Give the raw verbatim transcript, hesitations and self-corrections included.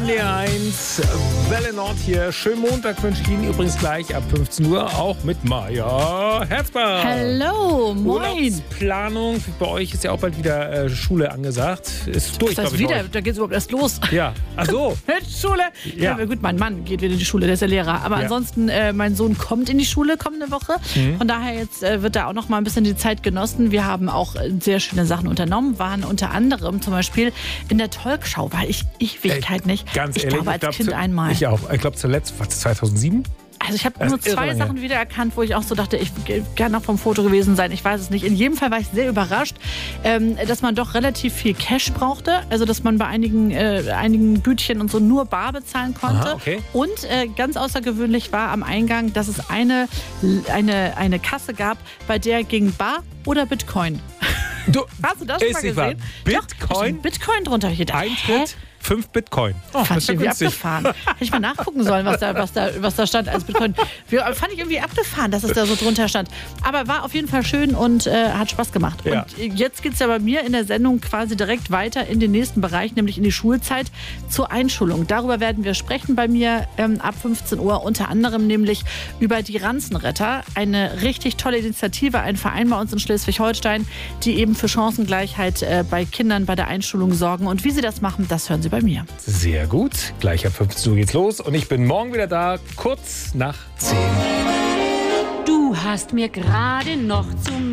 N D R eins, Welle Nord hier. Schönen Montag wünsche ich Ihnen übrigens gleich ab fünfzehn Uhr, auch mit Maja Herzberg. Hallo, moin. Urlaubsplanung, bei euch ist ja auch bald wieder äh, Schule angesagt. Ist durch, das heißt wieder, da geht es überhaupt erst los. Ja, ach so. Schule. Ja. Ja, gut, mein Mann geht wieder in die Schule, der ist ja Lehrer. Aber ja. ansonsten, äh, mein Sohn kommt in die Schule kommende Woche. Mhm. Von daher jetzt äh, wird da auch noch mal ein bisschen die Zeit genossen. Wir haben auch äh, sehr schöne Sachen unternommen, waren unter anderem zum Beispiel in der Talkshow, war ich Ewigkeit Ey, nicht. Ganz ich ehrlich, glaube, als ich glaub, Kind zu, einmal. Ich auch. Ich glaube zuletzt, was, zweitausendsieben? Also ich habe Das nur ist irre zwei lange. Sachen wiedererkannt, wo ich auch so dachte, ich kann noch vom Foto gewesen sein, ich weiß es nicht. In jedem Fall war ich sehr überrascht, ähm, dass man doch relativ viel Cash brauchte. Also dass man bei einigen, äh, einigen Bütchen und so nur bar bezahlen konnte. Aha, okay. Und äh, ganz außergewöhnlich war am Eingang, dass es eine, eine, eine Kasse gab, bei der ging Bar oder Bitcoin. Du, Hast du das schon mal gesehen? Bitcoin? Doch, da steht Bitcoin drunter. Ich dachte, Eintritt, fünf Bitcoin. Oh, fand das ist ja ich irgendwie günstig. abgefahren. Hätte ich mal nachgucken sollen, was da, was da, was da stand als Bitcoin. Fand ich irgendwie abgefahren, dass es da so drunter stand. Aber war auf jeden Fall schön und äh, hat Spaß gemacht. Ja. Und jetzt geht es ja bei mir in der Sendung quasi direkt weiter in den nächsten Bereich, nämlich in die Schulzeit zur Einschulung. Darüber werden wir sprechen bei mir ähm, ab fünfzehn Uhr, unter anderem nämlich über die Ranzenretter. Eine richtig tolle Initiative, ein Verein bei uns in Schleswig-Holstein, die eben für Chancengleichheit äh, bei Kindern bei der Einschulung sorgen. Und wie sie das machen, das hören Sie bei mir. Sehr gut. Gleich ab fünfzehn Uhr geht's los und ich bin morgen wieder da, kurz nach zehn. Du hast mir gerade noch zum